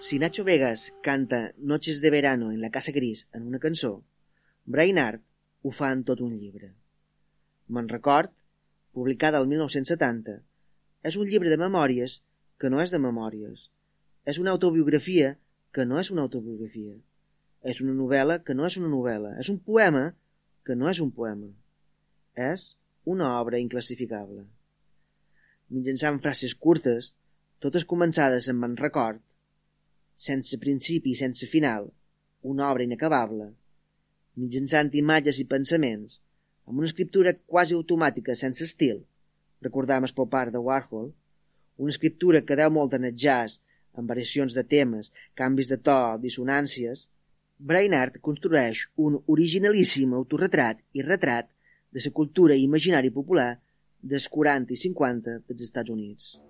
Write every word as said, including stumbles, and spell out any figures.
Si Nacho Vegas canta Noches de verano en la casa gris en una cançó, Brainard ho fa en tot un llibre. Me'n record, publicada el mil nou-cents setanta, és un llibre de memòries que no és de memòries. És una autobiografia que no és una autobiografia. És una novel·la que no és una novel·la. És un poema que no és un poema. És una obra inclassificable. Mitjançant frases curtes, totes començades amb me'n record, sense principi i sense final, una obra inacabable, mitjançant imatges i pensaments, amb una escriptura quasi automàtica sense estil, recordam el pop art de Warhol, una escriptura que deu molt en el jazz, amb variacions de temes, canvis de to, dissonàncies, Brainard construeix un originalíssim autorretrat i retrat de la cultura i imaginari popular dels quaranta i cinquanta dels Estats Units.